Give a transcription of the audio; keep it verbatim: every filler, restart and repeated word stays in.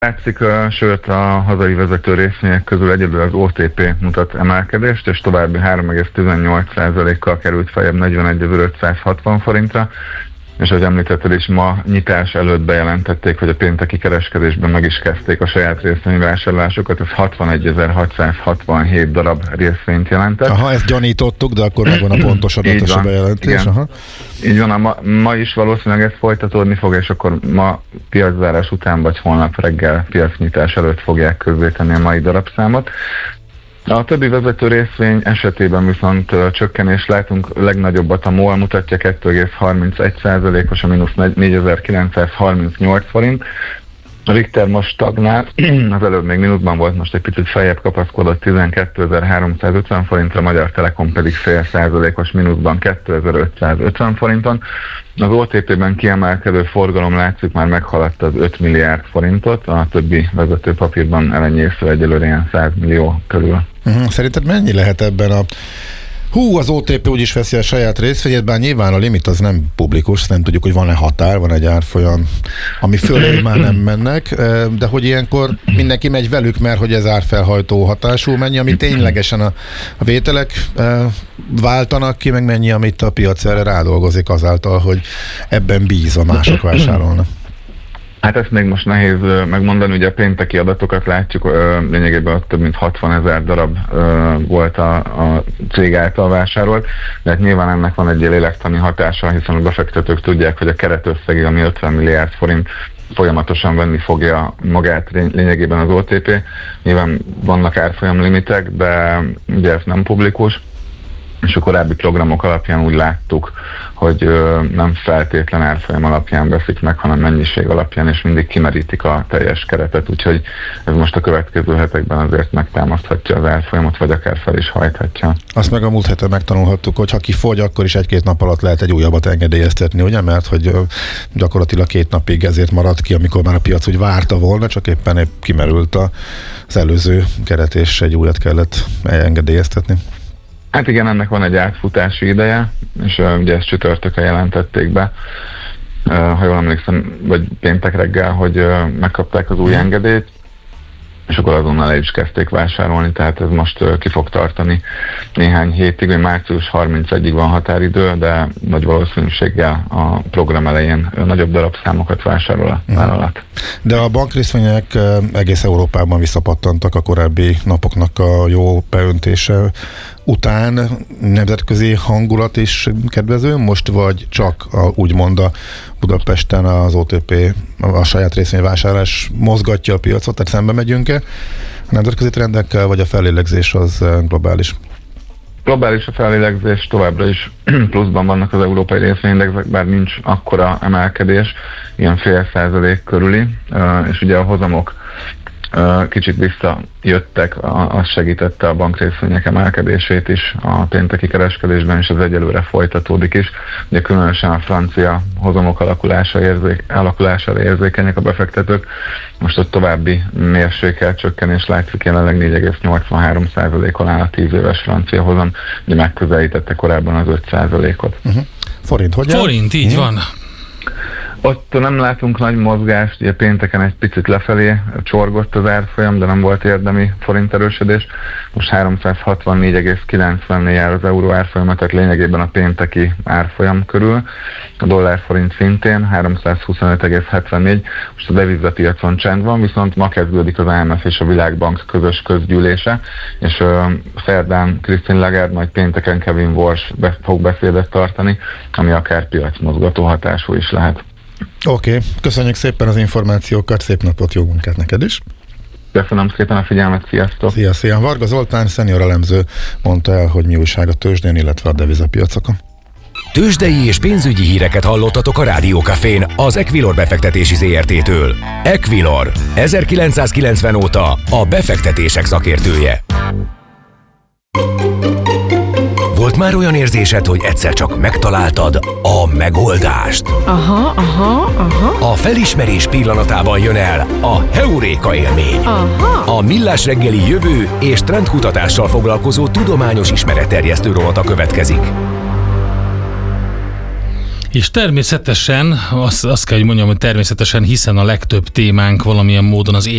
Látszik, sőt a hazai vezető részvények közül egyedül az o té pé mutat emelkedést, és további három egész tizennyolc százalékkal került feljebb negyvenegyezer-ötszázhatvan forintra, és ahogy említetted is, ma nyitás előtt bejelentették, hogy a pénteki kereskedésben meg is kezdték a saját részvényvásárlásokat, ez hatvanegy-hatszázhatvanhét darab részvényt jelentett. Aha, ezt gyanítottuk, de akkor megvan a pontos adatos a bejelentés. Aha. Így van, ma, ma is valószínűleg ez folytatódni fog, és akkor ma piaczárás után, vagy holnap reggel piacnyitás előtt fogják közzétenni a mai darabszámot. A többi vezető részvény esetében viszont uh, csökkenést látunk, legnagyobbat a MOL mutatja, kettő egész harmincegy százalékos, a mínusz négyezer-kilencszázharmincnyolc forint. A Richter most stagnál, az előbb még mínuszban volt, most egy picit feljebb kapaszkodott tizenkétezer-háromszázötven forintra, a Magyar Telekom pedig fél százalékos mínuszban kétezer-ötszázötven forinton. Az o té pében kiemelkedő forgalom látszik, már meghaladta az öt milliárd forintot, a többi vezető papírban elenyésző egyelőre ilyen száz millió körül. Uh-huh. Szerinted mennyi lehet ebben a... Hú, az o té pé úgyis veszi a saját részvegyét, bár nyilván a limit az nem publikus, nem tudjuk, hogy van-e határ, van egy árfolyam, ami fölé már nem mennek, de hogy ilyenkor mindenki megy velük, mert hogy ez árfelhajtó hatású, mennyi, ami ténylegesen a, a vételek e, váltanak ki, meg mennyi, amit a piac erre rádolgozik azáltal, hogy ebben bízva mások vásárolnak. Hát ezt még most nehéz megmondani, ugye a pénteki adatokat látjuk, lényegében több mint hatvanezer darab volt a, a cég által vásárolt, de hát nyilván ennek van egy lélektani hatása, hiszen a befektetők tudják, hogy a keretösszeg, ami ötven milliárd forint, folyamatosan venni fogja magát lényegében az o té pé. Nyilván vannak árfolyam limitek, de ugye ez nem publikus, és a korábbi programok alapján úgy láttuk, hogy ö, nem feltétlen árfolyam alapján veszik meg, hanem mennyiség alapján, és mindig kimerítik a teljes keretet, úgyhogy ez most a következő hetekben azért megtámaszthatja az árfolyamot, vagy akár fel is hajthatja. Azt meg a múlt héten megtanulhattuk, hogy ha kifogy, akkor is egy-két nap alatt lehet egy újabbat engedélyeztetni, ugye? Mert hogy ö, gyakorlatilag két napig ezért maradt ki, amikor már a piac úgy várta volna, csak éppen épp kimerült az előző keret, és egy újat kellett engedélyeztetni. Hát igen, ennek van egy átfutási ideje, és uh, ugye ezt csütörtökön jelentették be, uh, ha jól emlékszem, vagy péntek reggel, hogy uh, megkapták az új engedélyt, és akkor azonnal el is kezdték vásárolni, tehát ez most uh, ki fog tartani néhány hétig, vagy március harmincegyedikéig van határidő, de nagy valószínűséggel a program elején uh, nagyobb darabszámokat vásárol a vállalat. De a bankrészvények uh, egész Európában visszapattantak a korábbi napoknak a jó beöntése után. Nemzetközi hangulat is kedvező most, vagy csak a, úgymond a Budapesten az o té pé a saját részvényvásárlás mozgatja a piacot, tehát szembe megyünk-e a nemzetközi trendekkel, vagy a fellélegzés az globális? Globális a fellélegzés, továbbra is pluszban vannak az európai részvényindexek, bár nincs akkora emelkedés, ilyen fél százalék körüli, és ugye a hozamok kicsit visszajöttek, az segítette a bankrészvények emelkedését is a pénteki kereskedésben, és ez egyelőre folytatódik is. Ugye különösen a francia hozamok alakulása érzék, alakulására érzékenyek a befektetők. Most ott további mérsékelt csökkenés látszik, jelenleg négy egész nyolcvanhárom százalékon áll a tíz éves francia hozam, ugye megközelítette korábban az öt százalékot. Uh-huh. Forint, hogy Forint, így uh-huh. van. Ott nem látunk nagy mozgást, ugye pénteken egy picit lefelé csorgott az árfolyam, de nem volt érdemi forint erősödés. Most háromszázhatvannégy egész kilencvennél jár az euró árfolyama, tehát lényegében a pénteki árfolyam körül. A dollár forint szintén háromszázhuszonöt egész hetvennégy. Most a devizapiacon csend van, viszont ma kezdődik az i em ef és a Világbank közös közgyűlése, és uh, szerdán Christine Lagarde, majd pénteken Kevin Walsh be, fog beszédet tartani, ami akár piacmozgató hatású is lehet. Oké, okay. Köszönjük szépen az információkat, szép napot, jó munkát neked is! Köszönöm szépen a figyelmet, sziasztok! Szia, szia! Varga Zoltán, szenior elemző mondta el, hogy mi újság a tőzsdén, illetve a devizapiacokon. Tőzsdei és pénzügyi híreket hallottatok a Rádiókafén az Equilor befektetési zé er té-től. Equilor, ezerkilencszázkilencven óta a befektetések szakértője. Volt már olyan érzésed, hogy egyszer csak megtaláltad a megoldást? Aha, aha, aha. A felismerés pillanatában jön el a heuréka élmény. Aha. A Millás reggeli jövő és trendkutatással foglalkozó tudományos ismeretterjesztő rovata következik. És természetesen, azt, azt kell, hogy mondjam, hogy természetesen, hiszen a legtöbb témánk valamilyen módon az